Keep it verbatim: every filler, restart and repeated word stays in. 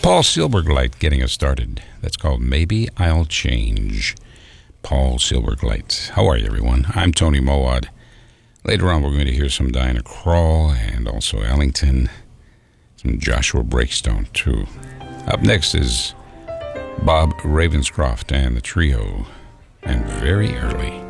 Paul Silbergleit getting us started. That's called Maybe I'll Change. Paul Silbergleit. How are you, everyone? I'm Tony Mowat. Later on, we're going to hear some Diana Krall and also Ellington, some Joshua Breakstone, too. Up next is Bob Ravenscroft and the Trio, and Very Early.